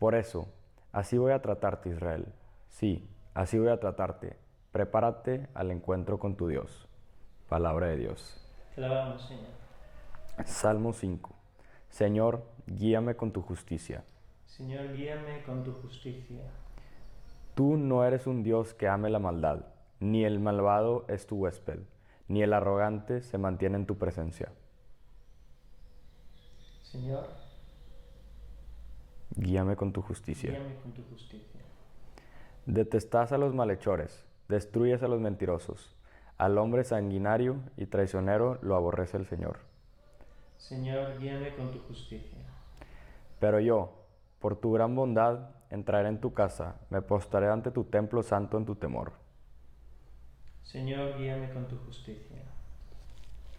Por eso, así voy a tratarte, Israel. Sí, así voy a tratarte. Prepárate al encuentro con tu Dios. Palabra de Dios. Te alabamos, Señor. Salmo 5. Señor, guíame con tu justicia. Señor, guíame con tu justicia. Tú no eres un Dios que ame la maldad, ni el malvado es tu huésped, ni el arrogante se mantiene en tu presencia. Señor, Guíame con tu justicia. guíame con tu justicia. Detestás a los malhechores, destruyes a los mentirosos. Al hombre sanguinario y traicionero lo aborrece el Señor. Señor, guíame con tu justicia. Pero yo, por tu gran bondad, entraré en tu casa, me postraré ante tu templo santo en tu temor. Señor, guíame con tu justicia.